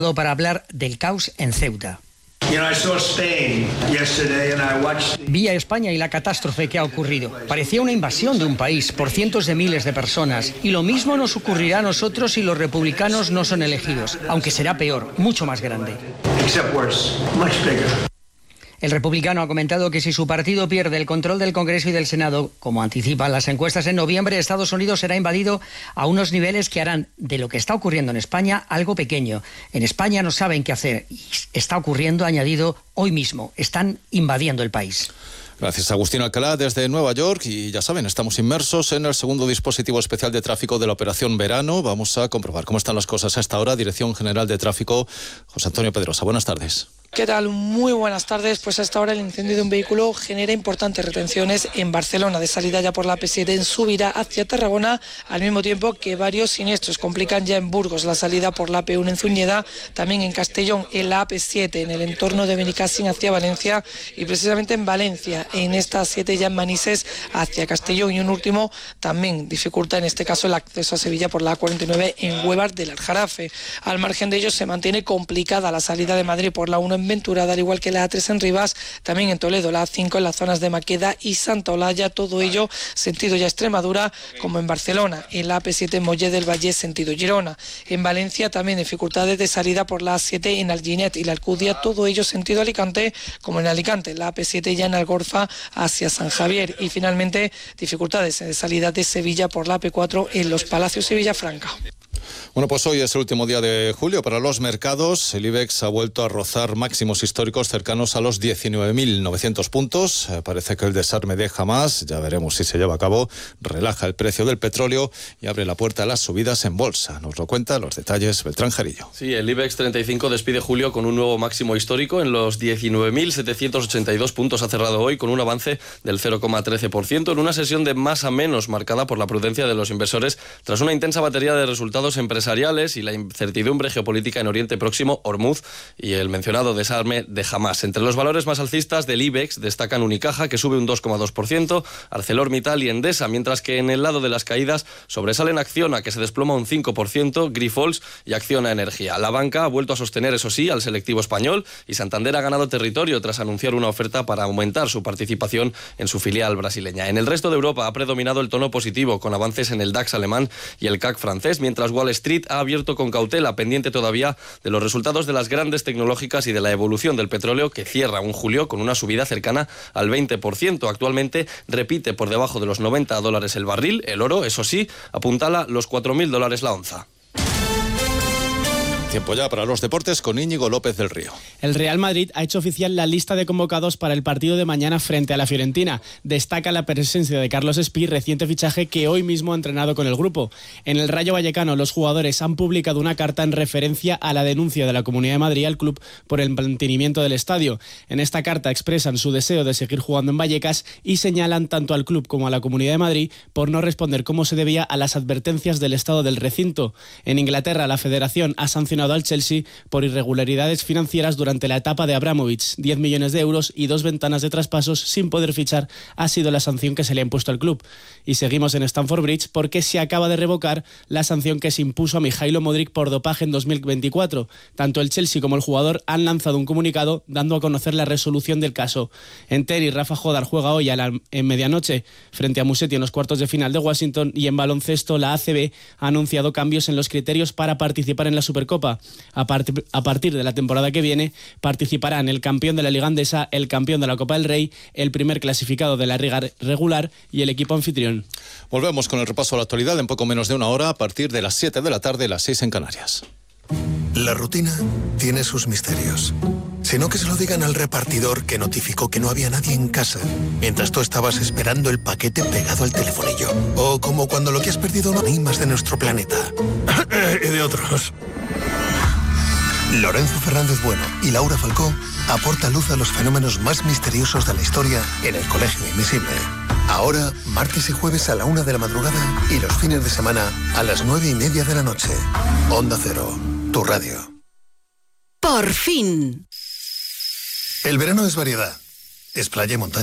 para hablar del caos en Ceuta. Vi a España y la catástrofe que ha ocurrido. Parecía una invasión de un país por cientos de miles de personas. Y lo mismo nos ocurrirá a nosotros si los republicanos no son elegidos, aunque será peor, mucho más grande. El republicano ha comentado que si su partido pierde el control del Congreso y del Senado, como anticipan las encuestas en noviembre, Estados Unidos será invadido a unos niveles que harán de lo que está ocurriendo en España algo pequeño. En España no saben qué hacer y está ocurriendo, ha añadido, hoy mismo. Están invadiendo el país. Gracias, Agustín Alcalá, desde Nueva York. Y ya saben, estamos inmersos en el segundo dispositivo especial de tráfico de la Operación Verano. Vamos a comprobar cómo están las cosas a esta hora. Dirección General de Tráfico, José Antonio Pedrosa. Buenas tardes. ¿Qué tal? Muy buenas tardes. Pues hasta ahora el incendio de un vehículo genera importantes retenciones en Barcelona, de salida ya por la AP7 en subida hacia Tarragona, al mismo tiempo que varios siniestros complican ya en Burgos la salida por la AP1 en Zuñeda, también en Castellón en la AP7 en el entorno de Benicàssim hacia Valencia y precisamente en Valencia en esta A7 ya en Manises hacia Castellón, y un último también dificulta en este caso el acceso a Sevilla por la A49 en Huevar del Aljarafe. Al margen de ello se mantiene complicada la salida de Madrid por la 1 en Ventura, al igual que la A3 en Rivas, también en Toledo, la A5 en las zonas de Maqueda y Santa Olalla, todo ello sentido ya Extremadura, como en Barcelona, en la AP7 en Mollet del Valle, sentido Girona. En Valencia también dificultades de salida por la A7 en Alginet y la Alcudia, todo ello sentido Alicante, como en Alicante, la AP7 ya en Algorfa hacia San Javier, y finalmente dificultades de salida de Sevilla por la AP4 en Los Palacios y Villafranca. Bueno, pues hoy es el último día de julio para los mercados. El IBEX ha vuelto a rozar máximos históricos cercanos a los 19.900 puntos. Parece que el desarme deja más. Ya veremos si se lleva a cabo. Relaja el precio del petróleo y abre la puerta a las subidas en bolsa. Nos lo cuenta los detalles Beltrán Jarillo. Sí, el IBEX 35 despide julio con un nuevo máximo histórico. En los 19.782 puntos ha cerrado hoy con un avance del 0,13% en una sesión de más a menos marcada por la prudencia de los inversores tras una intensa batería de resultados empresariales y la incertidumbre geopolítica en Oriente Próximo, Hormuz y el mencionado desarme de Hamás. Entre los valores más alcistas del IBEX destacan Unicaja, que sube un 2,2%, ArcelorMittal y Endesa, mientras que en el lado de las caídas sobresalen Acciona, que se desploma un 5%, Grifols y Acciona Energía. La banca ha vuelto a sostener, eso sí, al selectivo español, y Santander ha ganado territorio tras anunciar una oferta para aumentar su participación en su filial brasileña. En el resto de Europa ha predominado el tono positivo, con avances en el DAX alemán y el CAC francés, mientras Wall Street ha abierto con cautela, pendiente todavía de los resultados de las grandes tecnológicas y de la evolución del petróleo, que cierra un julio con una subida cercana al 20%. Actualmente repite por debajo de los $90 el barril. El oro, eso sí, apuntala los $4.000 la onza. Tiempo ya para los deportes con Íñigo López del Río. El Real Madrid ha hecho oficial la lista de convocados para el partido de mañana frente a la Fiorentina. Destaca la presencia de Carlos Espí, reciente fichaje que hoy mismo ha entrenado con el grupo. En el Rayo Vallecano, los jugadores han publicado una carta en referencia a la denuncia de la Comunidad de Madrid al club por el mantenimiento del estadio. En esta carta expresan su deseo de seguir jugando en Vallecas y señalan tanto al club como a la Comunidad de Madrid por no responder como se debía a las advertencias del estado del recinto. En Inglaterra, la Federación ha sancionado al Chelsea por irregularidades financieras durante la etapa de Abramovich. 10 millones de euros y 2 ventanas de traspasos sin poder fichar ha sido la sanción que se le ha impuesto al club. Y seguimos en Stamford Bridge porque se acaba de revocar la sanción que se impuso a Mijailo Modric por dopaje en 2024. Tanto el Chelsea como el jugador han lanzado un comunicado dando a conocer la resolución del caso. En tenis, Rafa Jodar juega hoy en medianoche frente a Musetti en los cuartos de final de Washington, y en baloncesto la ACB ha anunciado cambios en los criterios para participar en la Supercopa. A partir de la temporada que viene participarán el campeón de la Liga Andesa, el campeón de la Copa del Rey, el primer clasificado de la Liga regular y el equipo anfitrión. Volvemos con el repaso a la actualidad en poco menos de una hora, a partir de las 7 de la tarde, las 6 en Canarias. La rutina tiene sus misterios. Sino que se lo digan al repartidor que notificó que no había nadie en casa mientras tú estabas esperando el paquete pegado al telefonillo. O como cuando lo que has perdido no hay más de nuestro planeta. Y de otros. Lorenzo Fernández Bueno y Laura Falcó aportan luz a los fenómenos más misteriosos de la historia en El Colegio Invisible. Ahora, martes y jueves a la 1 de la madrugada y los fines de semana a las 9:30 de la noche. Onda Cero, tu radio. Por fin. El verano es variedad, es playa y montaña.